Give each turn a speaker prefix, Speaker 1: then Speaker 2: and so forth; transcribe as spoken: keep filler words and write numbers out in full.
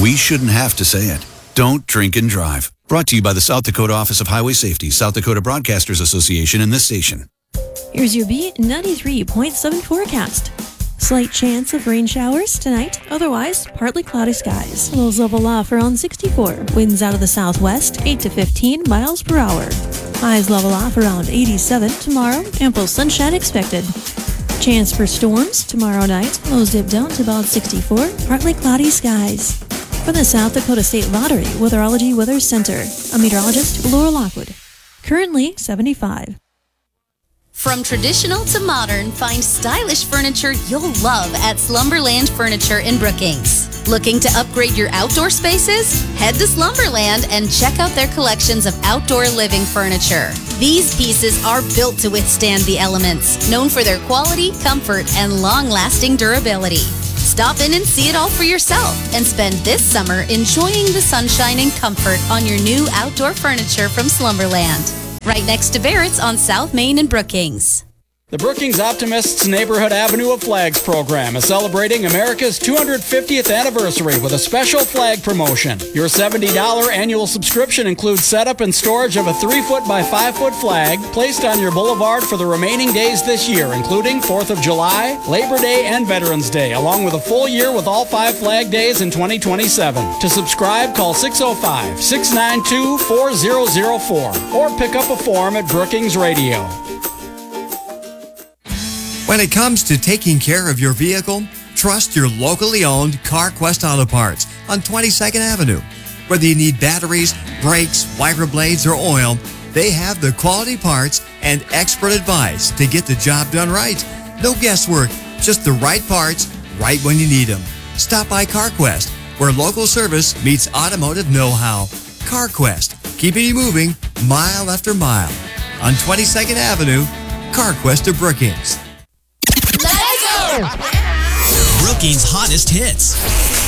Speaker 1: We shouldn't have to say it. Don't drink and drive. Brought to you by the South Dakota Office of Highway Safety, South Dakota Broadcasters Association, and this station.
Speaker 2: Here's your B ninety-three point seven forecast. Slight chance of rain showers tonight, otherwise partly cloudy skies. Lows level off around sixty-four. Winds out of the southwest, eight to fifteen miles per hour. Highs level off around eighty-seven tomorrow. Ample sunshine expected. Chance for storms tomorrow night. Lows dip down to about sixty-four. Partly cloudy skies. From the South Dakota State Lottery Weatherology Weather Center, I'm meteorologist Laura Lockwood. Currently seventy-five.
Speaker 3: From traditional to modern, find stylish furniture you'll love at Slumberland Furniture in Brookings. Looking to upgrade your outdoor spaces? Head to Slumberland and check out their collections of outdoor living furniture. These pieces are built to withstand the elements, known for their quality, comfort, and long-lasting durability. Stop in and see it all for yourself and spend this summer enjoying the sunshine and comfort on your new outdoor furniture from Slumberland. Right next to Barrett's on South Main and Brookings.
Speaker 4: The Brookings Optimists Neighborhood Avenue of Flags program is celebrating America's two hundred fiftieth anniversary with a special flag promotion. Your seventy dollars annual subscription includes setup and storage of a three foot by five foot flag placed on your boulevard for the remaining days this year, including fourth of July, Labor Day, and Veterans Day, along with a full year with all five flag days in twenty twenty-seven. To subscribe, call six oh five, six nine two, four oh oh four or pick up a form at Brookings Radio.
Speaker 5: When it comes to taking care of your vehicle, trust your locally owned CarQuest Auto Parts on twenty-second Avenue. Whether you need batteries, brakes, wiper blades, or oil, they have the quality parts and expert advice to get the job done right. No guesswork, just the right parts, right when you need them. Stop by CarQuest, where local service meets automotive know-how. CarQuest, keeping you moving mile after mile. On twenty-second Avenue, CarQuest of Brookings.
Speaker 6: Brookings' hottest hits.